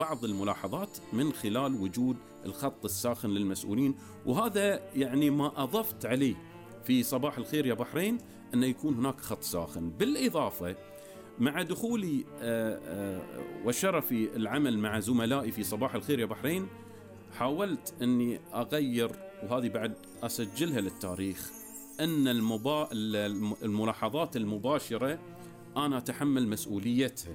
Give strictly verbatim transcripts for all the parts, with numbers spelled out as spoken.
بعض الملاحظات من خلال وجود الخط الساخن للمسؤولين. وهذا يعني ما أضفت عليه في صباح الخير يا بحرين، أن يكون هناك خط ساخن. بالإضافة مع دخولي وشرفي العمل مع زملائي في صباح الخير يا بحرين، حاولت أني أغير، وهذه بعد أسجلها للتاريخ، أن المبا... الملاحظات المباشرة أنا أتحمل مسؤوليتها.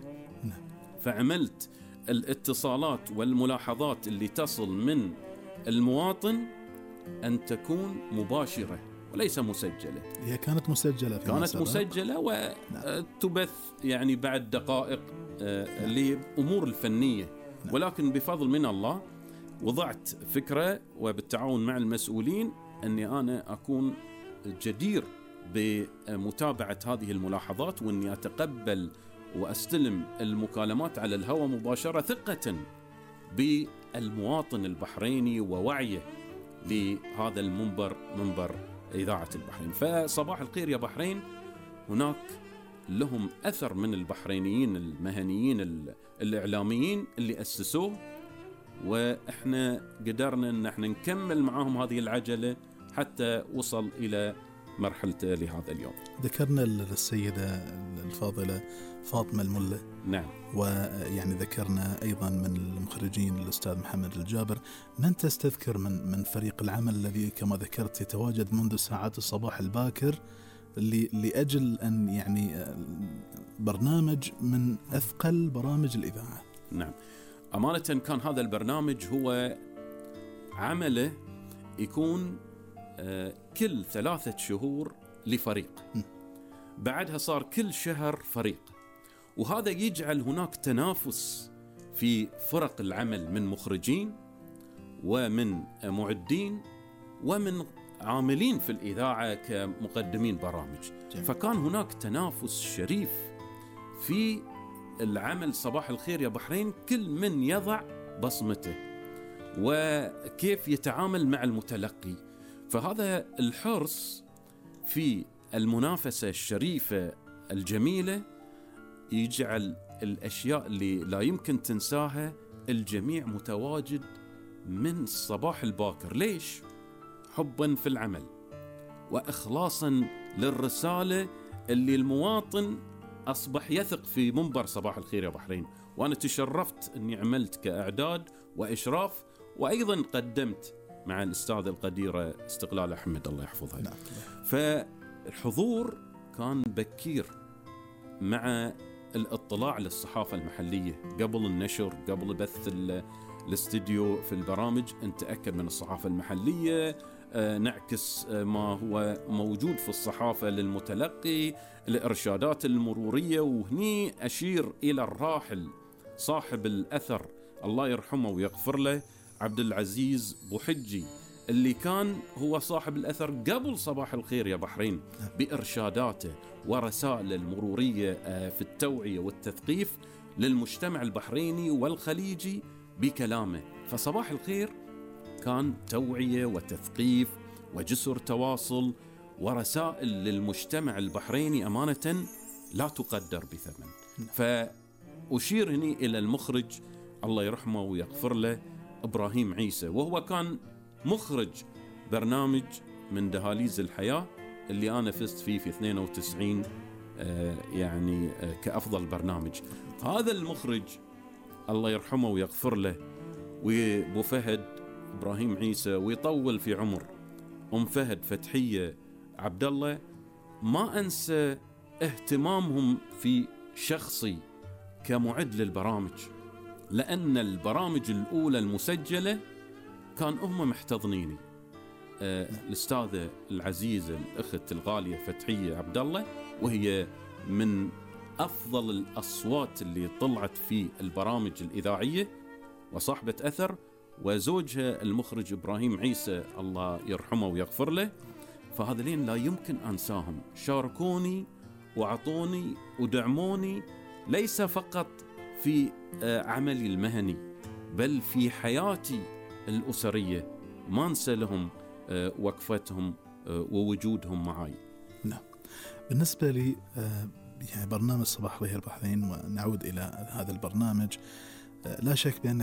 فعملت الاتصالات والملاحظات اللي تصل من المواطن أن تكون مباشرة وليس مسجلة. هي كانت مسجلة في كانت مسجلة وتبث يعني بعد دقائق آه لأمور الفنية. نعم. ولكن بفضل من الله وضعت فكرة وبالتعاون مع المسؤولين أني أنا أكون جدير بمتابعة هذه الملاحظات، وأني أتقبل وأستلم المكالمات على الهواء مباشرة، ثقة بالمواطن البحريني ووعيه لهذا المنبر، منبر إذاعة البحرين. فصباح الخير يا بحرين هناك لهم أثر من البحرينيين المهنيين الإعلاميين اللي أسسوه، وإحنا قدرنا أن احنا نكمل معهم هذه العجلة حتى وصل إلى مرحلته لهذا اليوم. ذكرنا السيدة الفاضلة فاطمة الملة. نعم. ويعني ذكرنا أيضا من المخرجين الأستاذ محمد الجابر. من تستذكر من من فريق العمل الذي كما ذكرت يتواجد منذ ساعات الصباح الباكر لأجل أن يعني برنامج من أثقل برامج الإذاعة؟ نعم، أمانة كان هذا البرنامج هو عمله يكون كل ثلاثة شهور لفريق، بعدها صار كل شهر فريق، وهذا يجعل هناك تنافس في فرق العمل من مخرجين ومن معدين ومن عاملين في الإذاعة كمقدمين برامج. فكان هناك تنافس شريف في العمل صباح الخير يا بحرين، كل من يضع بصمته وكيف يتعامل مع المتلقي. فهذا الحرص في المنافسة الشريفة الجميلة يجعل الأشياء اللي لا يمكن تنساها الجميع متواجد من الصباح الباكر. ليش؟ حبا في العمل وإخلاصا للرسالة اللي المواطن أصبح يثق في منبر صباح الخير يا بحرين. وأنا تشرفت أني عملت كإعداد وإشراف، وأيضا قدمت مع الأستاذة القديرة استقلال أحمد الله يحفظها. نعم. فالحضور كان بكير مع الاطلاع للصحافة المحلية قبل النشر، قبل بث الاستديو في البرامج، نتأكد من الصحافة المحلية، آه نعكس آه ما هو موجود في الصحافة للمتلقي، الإرشادات المرورية. وهني أشير إلى الراحل صاحب الأثر الله يرحمه ويغفر له عبد العزيز بوحجي، اللي كان هو صاحب الأثر قبل صباح الخير يا بحرين بإرشاداته ورسائل المرورية في التوعية والتثقيف للمجتمع البحريني والخليجي بكلامه. فصباح الخير كان توعية وتثقيف وجسر تواصل ورسائل للمجتمع البحريني أمانة لا تقدر بثمن. فأشير هنا إلى المخرج الله يرحمه ويغفر له إبراهيم عيسى، وهو كان مخرج برنامج من دهاليز الحياة اللي أنا فزت فيه في اثنين وتسعين آه يعني آه كأفضل برنامج. هذا المخرج الله يرحمه ويغفر له وابو فهد إبراهيم عيسى ويطول في عمر أم فهد فتحية عبد الله، ما أنسى اهتمامهم في شخصي كمعد للبرامج، لأن البرامج الأولى المسجلة كان هم محتضنيني. آه الأستاذة العزيزة الأخت الغالية فتحية عبد الله، وهي من أفضل الأصوات اللي طلعت في البرامج الإذاعية وصاحبة أثر، وزوجها المخرج إبراهيم عيسى الله يرحمه ويغفر له. فهذين لا يمكن أنساهم، شاركوني وعطوني ودعموني ليس فقط في آه عملي المهني بل في حياتي الأسرية. ما انسى لهم آه وقفتهم آه ووجودهم معي. نعم. بالنسبة لي آه يعني برنامج صباح الخير بحرين، ونعود إلى هذا البرنامج، آه لا شك بأن